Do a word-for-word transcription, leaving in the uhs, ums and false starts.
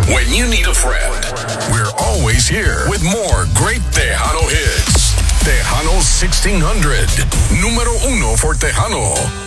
When you need a friend, we're always here with more great Tejano hits. Tejano sixteen hundred, número uno for Tejano.